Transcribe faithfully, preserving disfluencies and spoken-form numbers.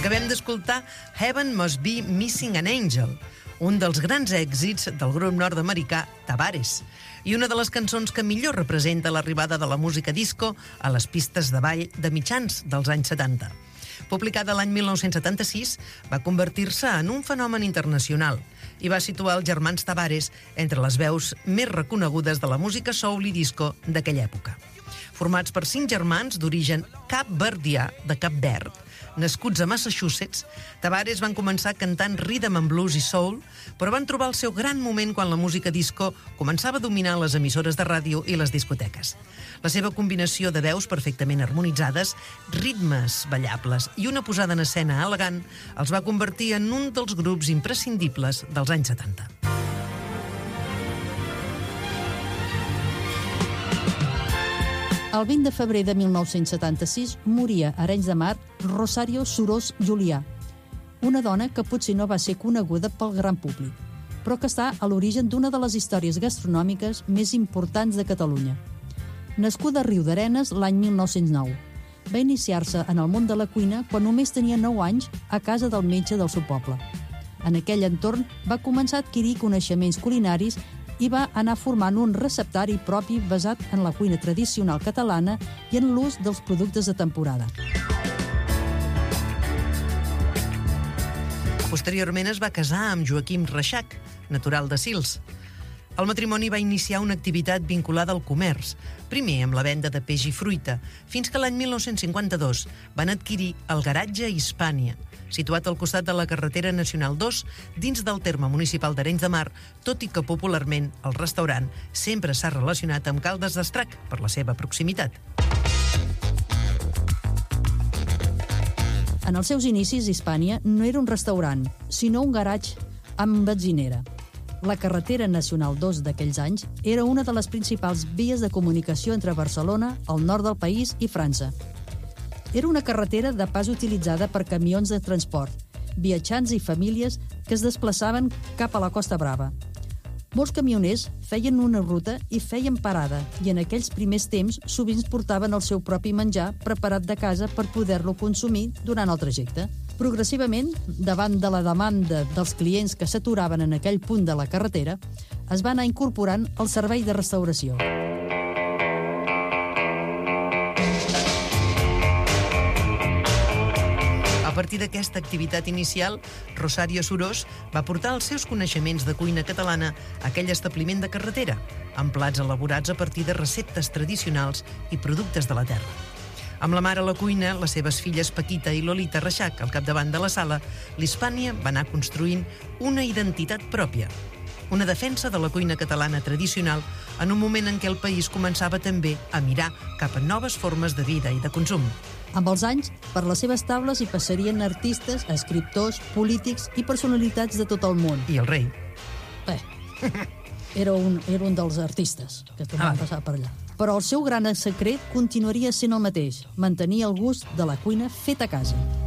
Acabem d'escoltar Heaven Must Be Missing an Angel, un dels grans èxits del grup nord-americà Tavares, i una de les cançons que millor representa l'arribada de la música disco a les pistes de ball de mitjans dels anys setanta. Publicada l'any mil nou-cents setanta-sis, va convertir-se en un fenomen internacional i va situar els germans Tavares entre les veus més reconegudes de la música soul i disco d'aquella època. Formats per cinc germans d'origen capverdià de Cap Verd, nascuts a Massachusetts, Tavares van començar cantant rhythm and blues i soul, però van trobar el seu gran moment quan la música disco començava a dominar les emissores de ràdio i les discoteques. La seva combinació de veus perfectament harmonitzades, ritmes ballables i una posada en escena elegant els va convertir en un dels grups imprescindibles dels anys setanta. El vint de febrer de mil nou-cents setanta-sis moria a Arenys de Mar Rosario Surós Julià, una dona que potser no va ser coneguda pel gran públic, però que està a l'origen d'una de les històries gastronòmiques més importants de Catalunya. Nascuda a Riudarenes l'any mil nou-cents nou, va iniciar-se en el món de la cuina quan només tenia nou anys a casa del metge del seu poble. En aquell entorn va començar a adquirir coneixements culinaris i va anar formant un receptari propi basat en la cuina tradicional catalana i en l'ús dels productes de temporada. Posteriorment es va casar amb Joaquim Reixac, natural de Sils. El matrimoni va iniciar una activitat vinculada al comerç, primer amb la venda de peix i fruita, fins que l'any mil nou-cents cinquanta-dos van adquirir el garatge Hispània, situat al costat de la carretera nacional dos, dins del terme municipal d'Arenys de Mar, tot i que popularment el restaurant sempre s'ha relacionat amb Caldes d'Estrac per la seva proximitat. En els seus inicis, Hispània no era un restaurant, sinó un garatge amb benzinera. La carretera nacional dos d'aquells anys era una de les principals vies de comunicació entre Barcelona, el nord del país i França. Era una carretera de pas utilitzada per camions de transport, viatjants i famílies que es desplaçaven cap a la Costa Brava. Molts camioners feien una ruta i feien parada, i en aquells primers temps sovint portaven el seu propi menjar preparat de casa per poder-lo consumir durant el trajecte. Progressivament, davant de la demanda dels clients que s'aturaven en aquell punt de la carretera, es va anar incorporant el servei de restauració. A partir d'aquesta activitat inicial, Rosario Surós va portar els seus coneixements de cuina catalana a aquell establiment de carretera, amb plats elaborats a partir de receptes tradicionals i productes de la terra. Amb la mare a la cuina, les seves filles Paquita i Lolita Reixac al capdavant de la sala, l'Hispània va anar construint una identitat pròpia, una defensa de la cuina catalana tradicional en un moment en què el país començava també a mirar cap a noves formes de vida i de consum. Amb els anys, per les seves taules hi passarien artistes, escriptors, polítics i personalitats de tot el món. I el rei. Bé, era un, era un dels artistes que també van passar per allà. Però el seu gran secret continuaria sent el mateix, mantenir el gust de la cuina feta a casa.